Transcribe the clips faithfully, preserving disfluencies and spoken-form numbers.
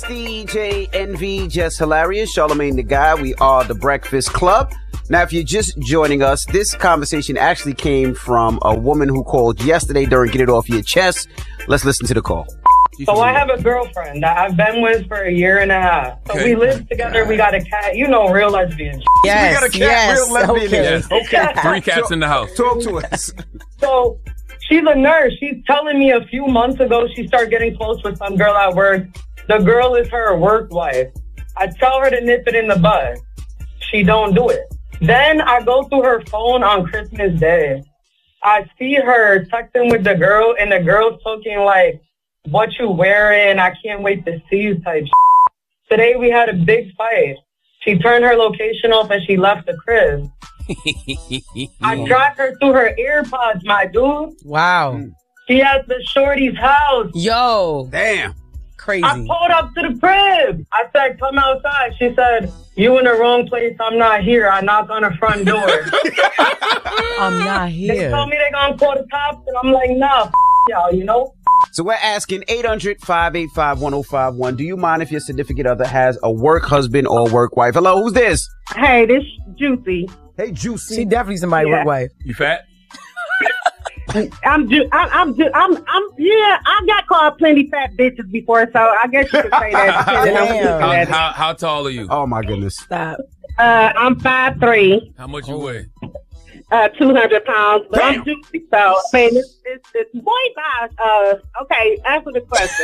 D J Envy, Just Hilarious, Charlamagne the Guy. We are the Breakfast Club. Now, if you're just joining us, this conversation actually came from a woman who called yesterday during Get It Off Your Chest. Let's listen to the call. So I have a girlfriend that I've been with for a year and a half. So Okay. we live together. We got a cat. You know, real lesbian. Yes, we got a cat, yes, real lesbian. okay. Yes. Okay. Three cats So- in the house. Talk to us. So she's a nurse. She's telling me a few months ago she started getting close with some girl at work. The girl is her work wife. I tell her to nip it in the bud. She don't do it. Then I go through her phone on Christmas Day. I see her texting with the girl, and the girl's talking like, what you wearing? I can't wait to see you type shit. Today we had a big fight. She turned her location off and she left the crib. I tracked her through her AirPods, my dude. Wow. She at the shorty's house. Yo. Damn. Crazy. I pulled up to the crib. I said, come outside. She said, you in the wrong place. I'm not here. I knocked on the front door. I'm not They here. told me they gonna call the cops, and I'm like, nah, f- y'all, you know? So we're asking eight hundred, five eight five, one oh five one. Do you mind if your significant other has a work husband or work wife? Hello, who's this? Hey, this Juicy. Hey, Juicy. She definitely somebody Yeah. work wife. You fat? I'm ju- I'm I'm ju- I'm I'm yeah. I got called plenty fat bitches before, so I guess you could say that. depending on who's Damn. looking How, at it. how, how tall are you? Oh, my goodness. Stop. Uh, I'm five three, How much you weigh? uh, two hundred pounds, but Damn. I'm juicy. So I mean, it's it's, it's boy bye. Uh, okay, answer the question.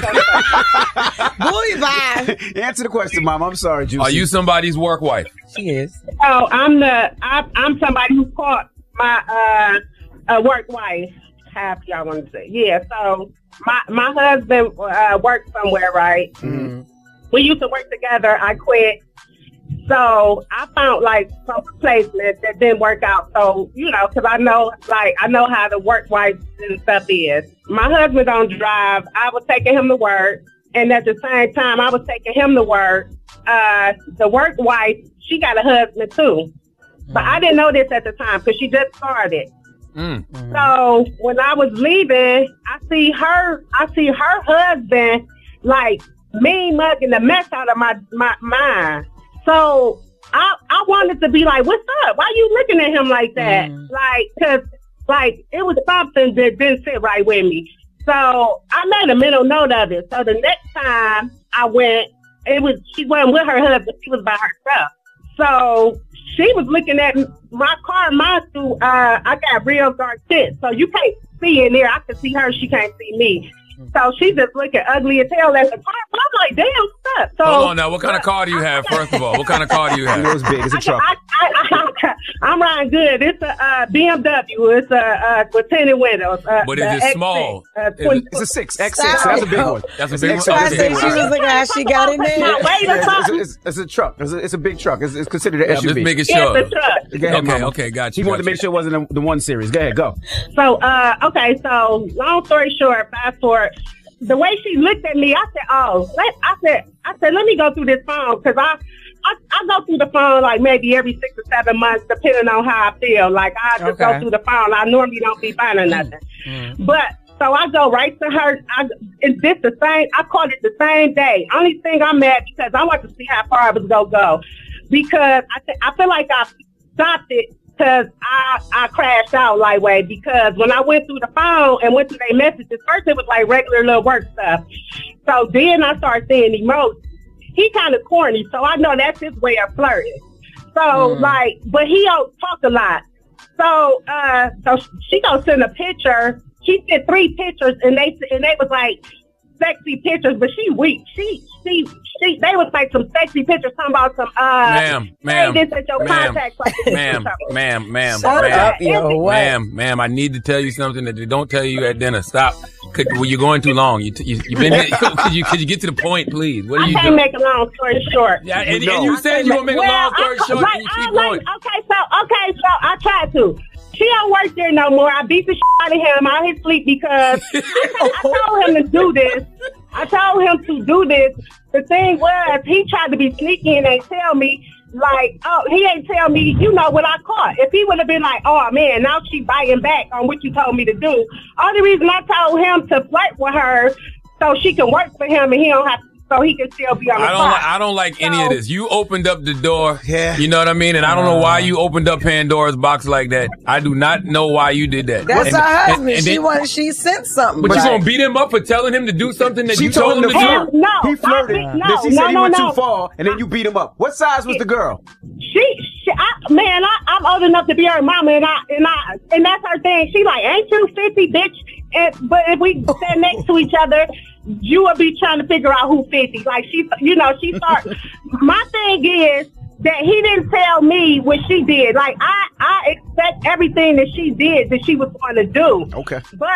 Boy, bye. Answer the question, Mom. I'm sorry, Juicy. Are you somebody's work wife? She is. So I'm the I, I'm somebody who caught my uh, uh work wife. Half y'all want to say, yeah. So my my husband uh, worked somewhere, right? Mm. We used to work together. I quit. So I found like some placement that didn't work out. So, you know, cause I know, like, I know how the work wife and stuff is. My husband don't drive. I was taking him to work. And at the same time, I was taking him to work. Uh, the work wife, she got a husband too. But I didn't know this at the time cause she just started. Mm. So when I was leaving, I see her, I see her husband like mean mugging the mess out of my, my mind. So I I wanted to be like, what's up? Why you looking at him like that? Mm. Like, cause like it was something that didn't sit right with me. So I made a mental note of it. So the next time I went, it was she wasn't with her husband. She was by herself. So she was looking at my car, mine through. Uh, I got real dark tint, so you can't see in there. I can see her, she can't see me. So she just looking ugly as hell at the car. But I'm like, damn, what's up? So Hold on now. What kind of car do you have, first of all? What kind of car do you I know have? it's big. It's a I, truck. I, I, I, I'm riding good. It's a uh, B M W. It's a uh, with tinted windows. Uh, But is the it X six, small? Uh, Is it- twenty It's a six. X six. Stop. That's a big one. That's a It's big X one. six. I It's a said big she one. was looking at she got in there. Now, wait a It's, second. it's, it's a truck. It's a, it's a big truck. It's, it's considered an Yeah, S U V. Just making It's sure. a truck. Go ahead, Okay, Mama. okay, got He you. wanted to got make sure it wasn't the, the one series. Go ahead, go. So, uh, okay, so long story short, fast forward. The way she looked at me, I said, "Oh," let, I said, "I said, let me go through this phone because I, I, I go through the phone like maybe every six or seven months, depending on how I feel. Like I just Okay. go through the phone. I normally don't be finding nothing, Mm. but so I go right to her. I, it's this the same. I called it the same day. Only thing I'm mad because I want to see how far I was gonna go because I, th- I feel like I stopped it. Because I, I crashed out lightweight because when I went through the phone and went through their messages, first it was like regular little work stuff. So then I started seeing emojis. He kind of corny, so I know that's his way of flirting. So Mm. like, but he don't talk a lot. So uh, so she gonna send a picture. She sent three pictures and they and they was like sexy pictures, but she weak. She she she. They was like some sexy pictures talking about some uh. Ma'am, ma'am, Say this at your ma'am, contact person. ma'am, ma'am, ma'am, Shut ma'am, up, yo. What? ma'am, ma'am. I need to tell you something that they don't tell you at dinner. Stop. Could, well, you're going too long. You, t- you you've been. Could you could you get to the point, please? What are I you can't doing? make a long story short. Yeah, and, No. and you said you gonna make a long story I, short, like, and you I keep like, going. Okay, so okay, so I tried to. She don't work there no more. I beat the shit out of him out his sleep because I, I told him to do this. I told him to do this. The thing was, he tried to be sneaky and ain't tell me. Like, oh, he ain't tell me, you know, what I caught. If he would have been like, oh, man, now she biting back on what you told me to do. Only reason I told him to flirt with her so she can work for him and he don't have to so he can still be on the I don't. clock. Like, I don't like any of So- this. You opened up the door. Yeah. You know what I mean? And I don't know why you opened up Pandora's box like that. I do not know why you did that. That's and, her and- husband. and she then- wanted. She sent something. But you Right. gonna beat him up for telling him to do something that She you told him to do? Hell flirt. no, He flirted. I- no, then she no, said he no, went no. too far, and then you beat him up. What size was the girl? She, she I, man, I, I'm old enough to be her mama, and I, and I, and that's her thing. She like, ain't you fifty, bitch? And, but if we stand next to each other, you will be trying to figure out who fifty. Like she, you know, she start. My thing is that he didn't tell me what she did. Like I, I expect everything that she did that she was going to do. Okay. But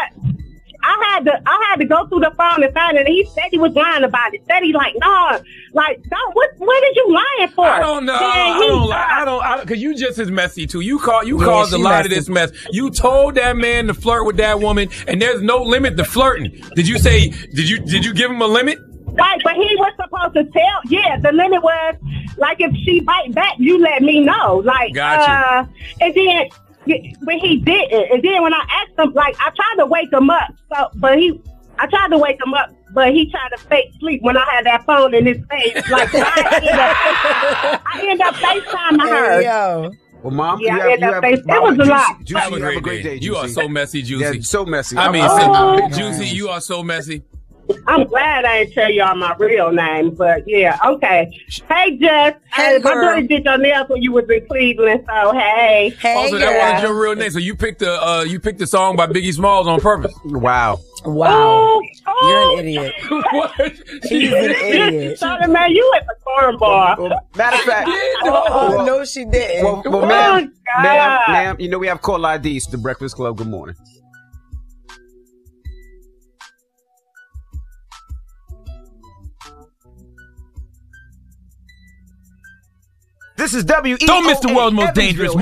I had to, I had to go through the phone and find it. And he said he was lying about it. Said he like, no, like, don't. What, what did you lying for? I don't know. Then I he- don't like. I don't. I, Cause you just as messy too. You call. You Yeah, caused a she lot of messy. this mess. You told that man to flirt with that woman, and there's no limit to flirting. Did you say? Did you? Did you give him a limit? Right, but he was supposed to tell. Yeah, the limit was like if she bite back, you let me know. Like, Gotcha. uh, and then when he didn't, and then when I asked him, like I tried to wake him up, so but he, I tried to wake him up, but he tried to fake sleep when I had that phone in his face. Like I ended up, I ended up FaceTiming her. Hey, yo. Well, Mom, Yeah, you I have, ended you up have, face- it Mama, was a Juicy, lot. Juicy, Have a you great have a great day. day. You are Juicy. so messy, Juicy. Yeah, so messy. I mean, Oh, Sid- Juicy, you are so messy. I'm glad I didn't tell y'all my real name, but yeah, okay. Hey, Jess, Hey, uh, my girl. daughter did your nails when you was in Cleveland, so hey. Hey, Also, that girl. wasn't your real name. So you picked the uh, you picked the song by Biggie Smalls on purpose. Wow. Wow. Oh, oh. You're an idiot. What? He's an idiot. Sorry, man, you at the cornball. Well, matter of fact, Oh, well, no, she didn't. well, well, Oh, ma'am, God. ma'am, ma'am, you know we have caller I Ds. The Breakfast Club. Good morning. This is W E O A Don't miss the world's most dangerous Evansville.